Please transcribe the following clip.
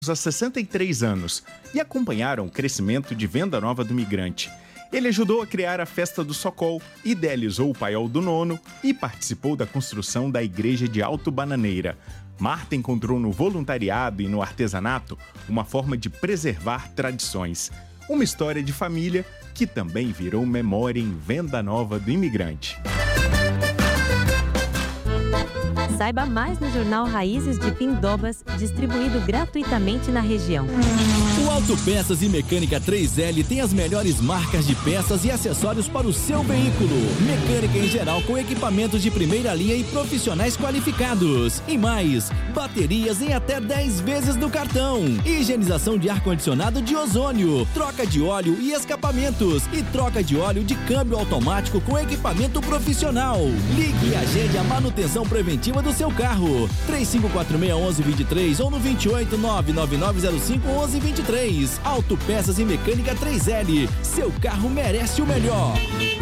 há 63 anos e acompanharam o crescimento de Venda Nova do Imigrante. Ele ajudou a criar a Festa do Socol, idealizou o Paiol do Nono e participou da construção da Igreja de Alto Bananeira. Marta encontrou no voluntariado e no artesanato uma forma de preservar tradições. Uma história de família que também virou memória em Venda Nova do Imigrante. Saiba mais no Jornal Raízes de Pindobas, distribuído gratuitamente na região. O Autopeças e Mecânica 3L tem as melhores marcas de peças e acessórios para o seu veículo. Mecânica em geral com equipamentos de primeira linha e profissionais qualificados. E mais, baterias em até 10 vezes no cartão. Higienização de ar-condicionado de ozônio, troca de óleo e escapamentos e troca de óleo de câmbio automático com equipamento profissional. Ligue e agende a manutenção preventiva do seu carro. 3546-1123 ou no 28 99905-1123. Autopeças e Mecânica 3L. Seu carro merece o melhor.